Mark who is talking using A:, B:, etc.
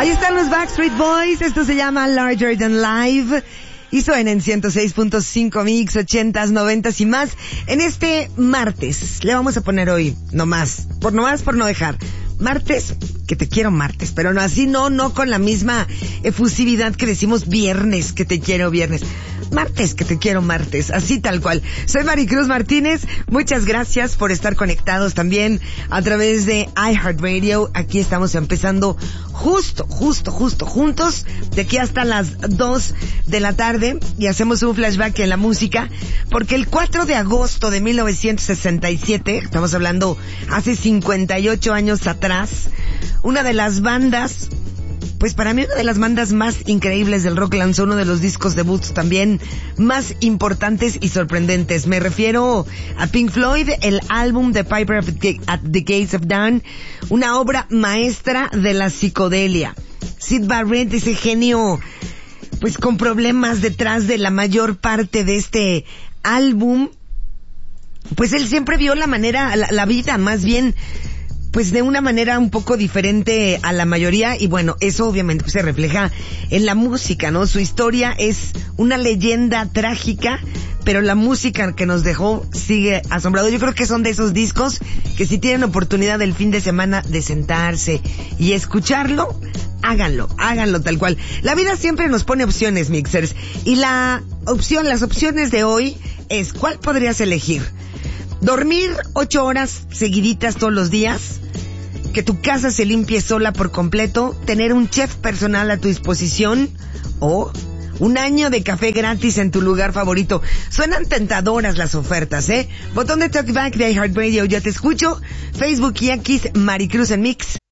A: Ahí están los Backstreet Boys. Esto se llama Larger Than Life. Y suena en 106.5 Mix, 80s, 90s y más. En este martes, le vamos a poner hoy, por no dejar. Martes, que te quiero martes, pero no así, no con la misma efusividad que decimos viernes, que te quiero viernes. Martes, que te quiero martes, así tal cual. Soy Maricruz Martínez, muchas gracias por estar conectados también a través de iHeartRadio. Aquí estamos empezando justo juntos, de aquí hasta las 2 de la tarde, y hacemos un flashback en la música, porque el 4 de agosto de 1967, estamos hablando hace 58 años atrás, una de las bandas, pues para mí una de las bandas más increíbles del rock, lanzó uno de los discos debuts también más importantes y sorprendentes. Me refiero a Pink Floyd, el álbum The Piper at the Gates of Dawn, una obra maestra de la psicodelia. Syd Barrett, ese genio, pues con problemas detrás de la mayor parte de este álbum, pues él siempre vio la vida más bien, pues de una manera un poco diferente a la mayoría, y bueno, eso obviamente pues se refleja en la música, ¿no? Su historia es una leyenda trágica, pero la música que nos dejó sigue asombrado. Yo creo que son de esos discos que si tienen oportunidad el fin de semana de sentarse y escucharlo, háganlo tal cual. La vida siempre nos pone opciones, mixers, y las opciones de hoy es, ¿cuál podrías elegir? ¿Dormir 8 horas seguiditas todos los días? ¿Que tu casa se limpie sola por completo? ¿Tener un chef personal a tu disposición? ¿O un año de café gratis en tu lugar favorito? Suenan tentadoras las ofertas, ¿eh? Botón de Talkback de iHeartRadio, yo te escucho. Facebook y X, Maricruz en Mix.